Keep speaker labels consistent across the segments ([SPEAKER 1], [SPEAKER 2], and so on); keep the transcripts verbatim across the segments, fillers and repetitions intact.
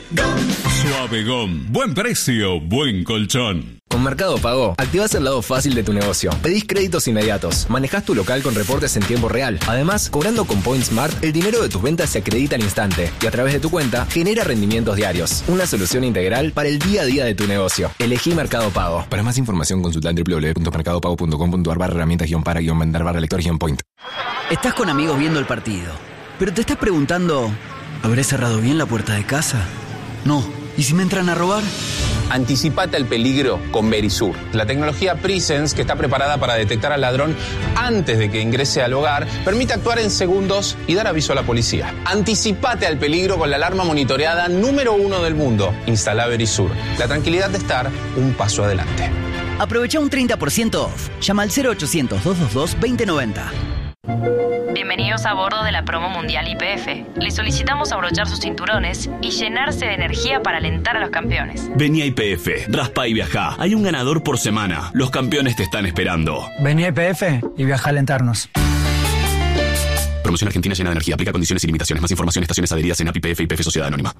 [SPEAKER 1] Suave Gom. Buen precio, buen colchón.
[SPEAKER 2] Con Mercado Pago, activás el lado fácil de tu negocio. Pedís créditos inmediatos, manejás tu local con reportes en tiempo real. Además, cobrando con Point Smart, el dinero de tus ventas se acredita al instante y a través de tu cuenta genera rendimientos diarios. Una solución integral para el día a día de tu negocio. Elegí Mercado Pago. Para más información consulta en doble u doble u doble u punto mercado pago punto com punto a r barra herramientas guión para guión vender barra lector guión point.
[SPEAKER 3] Estás con amigos viendo el partido, pero te estás preguntando, ¿habré cerrado bien la puerta de casa? No. ¿Y si me entran a robar?
[SPEAKER 4] Anticipate al peligro con Verisur, la tecnología Presence que está preparada para detectar al ladrón antes de que ingrese al hogar, permite actuar en segundos y dar aviso a la policía. Anticipate al peligro con la alarma monitoreada número uno del mundo. Instala Verisur, la tranquilidad de estar un paso adelante.
[SPEAKER 3] Aprovecha un treinta por ciento off. Llama al cero ochocientos, doscientos veintidós, veinte noventa.
[SPEAKER 5] Bienvenidos a bordo de la promo mundial Y P F. Les solicitamos abrochar sus cinturones y llenarse de energía para alentar a los campeones.
[SPEAKER 6] Vení a Y P F, raspa y viajá. Hay un ganador por semana. Los campeones te están esperando.
[SPEAKER 7] Vení a Y P F y viaja a alentarnos.
[SPEAKER 6] Promoción Argentina llena de energía. Aplica condiciones y limitaciones. Más información, estaciones adheridas en A P I P F y Y P F Sociedad Anónima.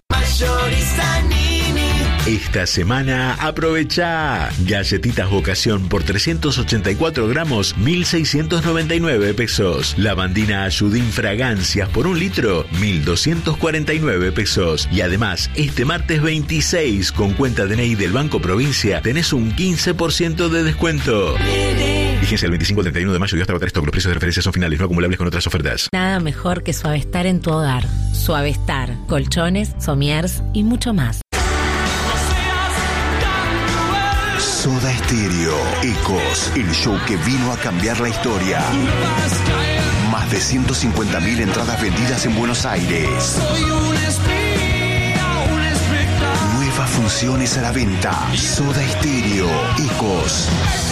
[SPEAKER 8] Esta semana aprovecha galletitas Vocación por trescientos ochenta y cuatro gramos, mil seiscientos noventa y nueve pesos. Lavandina Ayudín Fragancias por un litro, mil doscientos cuarenta y nueve pesos. Y además, este martes veintiséis, con cuenta D N I del Banco Provincia, tenés un quince por ciento de descuento. Vigencia el veinticinco al treinta y uno de mayo y hasta agotar stock. Los precios de referencia son finales, no acumulables con otras ofertas.
[SPEAKER 9] Nada mejor que Suavestar en tu hogar. Suavestar, colchones, somiers y mucho más.
[SPEAKER 10] Soda Stereo, Ecos, el show que vino a cambiar la historia. Más de ciento cincuenta mil entradas vendidas en Buenos Aires. Nuevas funciones a la venta. Soda Stereo, Ecos.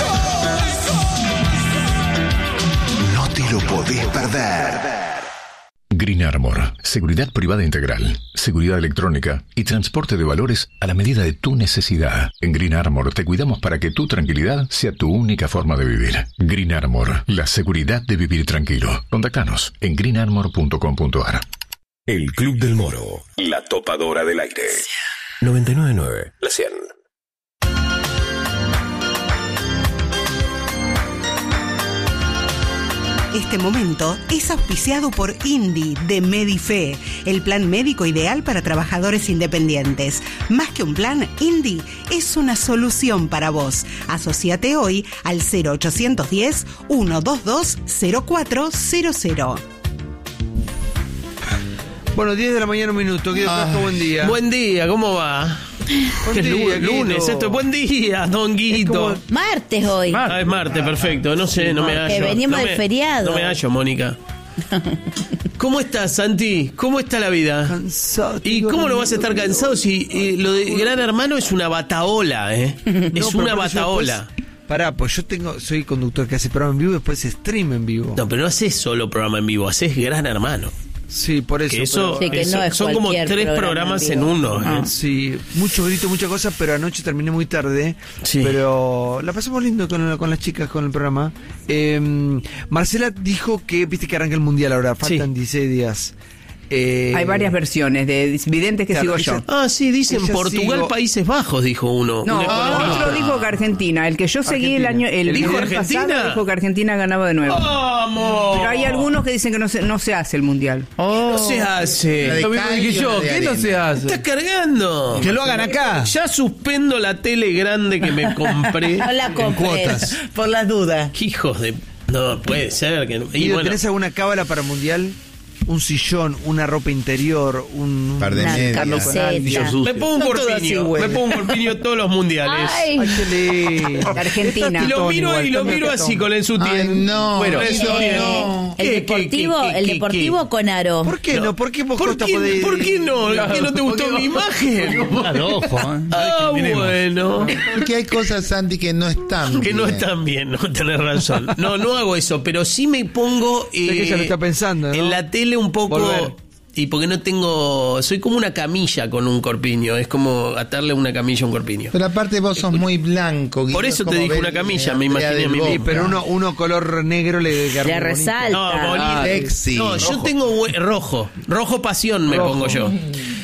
[SPEAKER 10] No te lo podés perder.
[SPEAKER 11] Green Armor, seguridad privada integral, seguridad electrónica y transporte de valores a la medida de tu necesidad. En Green Armor te cuidamos para que tu tranquilidad sea tu única forma de vivir. Green Armor, la seguridad de vivir tranquilo. Contactanos en green armor punto com punto a r.
[SPEAKER 12] El Club del Moro, la topadora del aire. noventa y nueve punto nueve, la cien.
[SPEAKER 13] Este momento es auspiciado por Indy de Medife, el plan médico ideal para trabajadores independientes. Más que un plan, Indy es una solución para vos. Asociate hoy al cero ochocientos diez, ciento veintidós, cero cuatro cero cero.
[SPEAKER 14] Bueno, diez de la mañana, un minuto. Guido Casco, buen día.
[SPEAKER 15] Buen día, ¿cómo va?
[SPEAKER 14] Buen
[SPEAKER 15] es
[SPEAKER 14] día,
[SPEAKER 15] lunes,
[SPEAKER 14] Guido.
[SPEAKER 15] esto es buen día, Don Guito.
[SPEAKER 16] Como... Martes hoy.
[SPEAKER 15] Ah, es martes, perfecto. No sé, no me hallo.
[SPEAKER 16] Que venimos
[SPEAKER 15] no
[SPEAKER 16] del
[SPEAKER 15] me,
[SPEAKER 16] feriado.
[SPEAKER 15] No me hallo, Mónica. ¿Cómo estás, Santi? ¿Cómo está la vida?
[SPEAKER 14] Cansado.
[SPEAKER 15] ¿Y cómo no vas a estar cansado si eh, lo de Gran Hermano es una bataola, eh? Es
[SPEAKER 14] No,
[SPEAKER 15] una
[SPEAKER 14] pero
[SPEAKER 15] bataola.
[SPEAKER 14] Después, pará, pues yo tengo, soy conductor que hace programa en vivo y después stream en vivo.
[SPEAKER 15] No, pero no haces solo programa en vivo, haces Gran Hermano.
[SPEAKER 14] Sí, por eso.
[SPEAKER 15] Que eso,
[SPEAKER 16] sí, que
[SPEAKER 15] eso
[SPEAKER 16] no es
[SPEAKER 15] son como tres
[SPEAKER 16] programa
[SPEAKER 15] programas
[SPEAKER 16] en,
[SPEAKER 15] en uno.
[SPEAKER 14] Ah,
[SPEAKER 15] ¿eh?
[SPEAKER 14] sí, mucho grito, muchas cosas, pero anoche terminé muy tarde.
[SPEAKER 15] Sí.
[SPEAKER 14] Pero la pasamos lindo con, con las chicas, con el programa. Eh, Marcela dijo que, viste que arranca el mundial ahora, faltan sí. dieciséis días.
[SPEAKER 17] Eh, Hay varias versiones de videntes que claro, sigo yo.
[SPEAKER 15] Ah, sí, dicen Portugal, sigo... Países Bajos, dijo uno.
[SPEAKER 17] No, otro dijo que Argentina. El que yo seguí Argentina. el año el
[SPEAKER 15] ¿Dijo Argentina?
[SPEAKER 17] Pasado, dijo que Argentina ganaba de nuevo.
[SPEAKER 15] ¡Vamos!
[SPEAKER 17] Pero hay algunos que dicen que no se, no se hace el mundial.
[SPEAKER 15] Oh, no se hace.
[SPEAKER 14] Lo mismo dije yo. ¿Qué no se hace?
[SPEAKER 15] Estás cargando.
[SPEAKER 14] Que lo hagan acá.
[SPEAKER 15] Ya suspendo la tele grande que me compré.
[SPEAKER 16] No la compré. Por las dudas.
[SPEAKER 15] Hijos de... No, puede ser que...
[SPEAKER 14] ¿Y, ¿Y bueno. tenés alguna cábala para mundial? Un sillón, una ropa interior, un
[SPEAKER 18] par de medias.
[SPEAKER 15] Me pongo un corpiño, me pongo un corpiño todos los mundiales.
[SPEAKER 17] Ay, Ay Argentina.
[SPEAKER 15] Y lo miro y lo miro así con el sutién.
[SPEAKER 18] No,
[SPEAKER 15] bueno,
[SPEAKER 18] eso
[SPEAKER 15] el
[SPEAKER 18] no.
[SPEAKER 16] El deportivo, ¿Qué, qué, el deportivo qué? Con aro.
[SPEAKER 14] ¿Por qué no? ¿Por qué vos
[SPEAKER 15] ¿Por qué, poder... ¿Por qué no? Claro, ¿Qué no te gustó mi imagen?
[SPEAKER 18] Ojo, ¿eh?
[SPEAKER 15] Ah, bueno.
[SPEAKER 18] Porque hay cosas, Santi, que no están bien.
[SPEAKER 15] Que no están bien, no tenés razón. No, no hago eso, pero sí me pongo eh,
[SPEAKER 14] que ella lo está pensando, ¿no?
[SPEAKER 15] En la tele un poco volver. Y porque no tengo, soy como una camilla con un corpiño, es como atarle una camilla a un corpiño.
[SPEAKER 18] Pero aparte vos sos muy blanco, Guido.
[SPEAKER 15] Por eso te dije una camilla, me imaginé a mí mismo.
[SPEAKER 14] Pero uno, uno color negro le,
[SPEAKER 16] le resalta.
[SPEAKER 15] No,
[SPEAKER 18] ah,
[SPEAKER 15] no, yo tengo rojo, rojo pasión me rojo. pongo yo.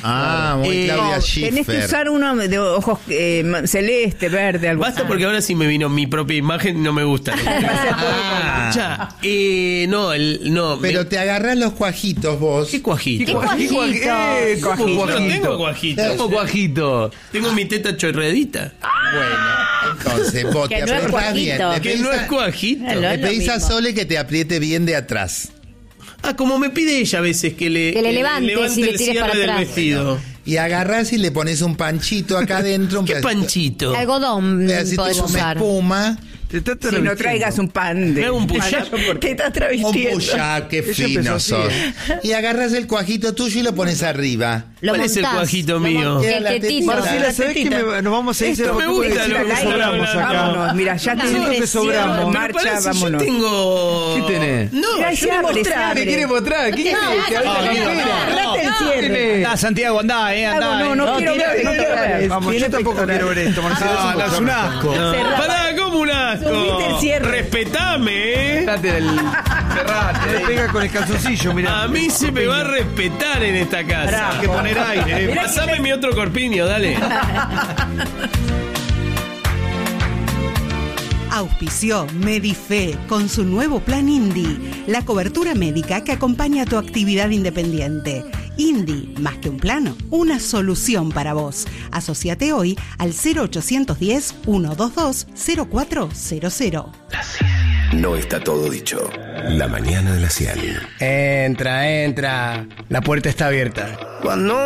[SPEAKER 18] Ah, muy
[SPEAKER 15] Eh,
[SPEAKER 18] Claudia
[SPEAKER 17] Tenés
[SPEAKER 18] Schiffer.
[SPEAKER 17] que usar uno de ojos eh, celeste, verde, algo
[SPEAKER 15] Basta
[SPEAKER 17] así.
[SPEAKER 15] porque ahora sí me vino mi propia imagen y no me gusta.
[SPEAKER 18] Ah.
[SPEAKER 15] Ya, eh, no, el, no.
[SPEAKER 18] Pero
[SPEAKER 15] me-
[SPEAKER 18] te agarrás los cuajitos vos.
[SPEAKER 15] ¿Qué cuajito?
[SPEAKER 16] ¿Qué cuajito?
[SPEAKER 14] Eh,
[SPEAKER 15] ¿Cómo
[SPEAKER 14] cuajito.
[SPEAKER 15] cuajito? No tengo cuajito.
[SPEAKER 14] ¿Cómo cuajito?
[SPEAKER 15] Tengo mi teta chorredita.
[SPEAKER 18] Bueno, entonces vos
[SPEAKER 16] Que
[SPEAKER 18] te
[SPEAKER 16] no es
[SPEAKER 18] apretás bien.
[SPEAKER 16] cuajito.
[SPEAKER 18] Le
[SPEAKER 15] Que
[SPEAKER 18] pedís
[SPEAKER 15] no
[SPEAKER 18] a-
[SPEAKER 15] es cuajito.
[SPEAKER 16] No, no
[SPEAKER 18] le
[SPEAKER 16] es lo
[SPEAKER 18] pedís a
[SPEAKER 16] mismo.
[SPEAKER 18] Sole que te apriete bien de atrás.
[SPEAKER 15] Ah, como me pide ella a veces que le,
[SPEAKER 16] Que le levantes
[SPEAKER 15] levante
[SPEAKER 16] y le
[SPEAKER 15] el
[SPEAKER 16] tires para
[SPEAKER 15] cierre del
[SPEAKER 16] atrás.
[SPEAKER 15] vestido.
[SPEAKER 18] Y agarrás y le pones un panchito acá adentro. Un
[SPEAKER 15] ¿Qué
[SPEAKER 18] pedacito-
[SPEAKER 15] panchito?
[SPEAKER 16] Algodón
[SPEAKER 18] Un pedacito
[SPEAKER 16] podés
[SPEAKER 18] de
[SPEAKER 16] usar.
[SPEAKER 18] espuma.
[SPEAKER 14] Te estás
[SPEAKER 17] Si no
[SPEAKER 14] revistiendo.
[SPEAKER 17] traigas un pan de...
[SPEAKER 15] ¿Me hago un push-up?
[SPEAKER 17] Te estás
[SPEAKER 18] Un
[SPEAKER 17] travestiendo.
[SPEAKER 18] push-up, qué
[SPEAKER 14] Ella
[SPEAKER 18] fino
[SPEAKER 14] empezó así,
[SPEAKER 18] sos.
[SPEAKER 14] ¿eh?
[SPEAKER 18] Y agarras el cuajito tuyo y lo pones arriba.
[SPEAKER 16] Lo
[SPEAKER 15] ¿Cuál es el
[SPEAKER 16] montás.
[SPEAKER 15] cuajito
[SPEAKER 16] Lo
[SPEAKER 15] mío?
[SPEAKER 16] montás.
[SPEAKER 18] Queda
[SPEAKER 16] El
[SPEAKER 18] la
[SPEAKER 16] tetito.
[SPEAKER 18] tetita.
[SPEAKER 14] Marcela, ¿sabés que me- nos vamos a ir?
[SPEAKER 15] Esto
[SPEAKER 14] ¿Sabés
[SPEAKER 15] me
[SPEAKER 14] por qué?
[SPEAKER 15] gusta
[SPEAKER 14] Porque
[SPEAKER 15] lo que
[SPEAKER 14] siento
[SPEAKER 15] están
[SPEAKER 14] sobramos
[SPEAKER 15] hablando.
[SPEAKER 14] acá.
[SPEAKER 17] Vámonos, mira, ya te
[SPEAKER 14] Siento que sobramos.
[SPEAKER 15] Pero
[SPEAKER 17] Marcha,
[SPEAKER 15] pará, si
[SPEAKER 17] vámonos.
[SPEAKER 15] Yo tengo.
[SPEAKER 14] ¿Qué tenés?
[SPEAKER 15] No,
[SPEAKER 17] Mira,
[SPEAKER 15] yo
[SPEAKER 17] se
[SPEAKER 15] me
[SPEAKER 17] abre,
[SPEAKER 15] mostré.
[SPEAKER 17] se abre.
[SPEAKER 14] ¿Qué quiere mostrar? ¿Qué quiere? Que ahorita
[SPEAKER 16] no,
[SPEAKER 14] no
[SPEAKER 16] no,
[SPEAKER 14] espera.
[SPEAKER 17] Agarrate el cierre.
[SPEAKER 7] Andá, Santiago, andá, eh, andá.
[SPEAKER 17] No, no, no quiero
[SPEAKER 7] tiene-
[SPEAKER 17] ver, no quiero ver.
[SPEAKER 14] Vamos,
[SPEAKER 17] Tiene
[SPEAKER 14] yo tampoco
[SPEAKER 17] pectorales.
[SPEAKER 14] quiero ver esto, Marcelo.
[SPEAKER 7] Ah, no, es un asco.
[SPEAKER 15] No.
[SPEAKER 17] Cerrá.
[SPEAKER 15] Pará, ¿cómo un asco?
[SPEAKER 17] Subite el cierre.
[SPEAKER 15] Respetame, eh.
[SPEAKER 14] Date del... Cerrate. Le pega con el calzoncillo, mirá.
[SPEAKER 15] A mí se me va a respetar en esta casa.
[SPEAKER 7] Hay que poner aire, eh.
[SPEAKER 17] Mirá que
[SPEAKER 15] Pasame mi otro corpiño, dale.
[SPEAKER 13] Auspició Medife con su nuevo plan Indy, la cobertura médica que acompaña tu actividad independiente. Indy, más que un plano, una solución para vos. Asociate hoy al cero ochocientos diez, ciento veintidós, cero cuatro cero cero.
[SPEAKER 12] No está todo dicho. La mañana de la Ciel.
[SPEAKER 3] Entra, entra. La puerta está abierta.
[SPEAKER 15] Cuando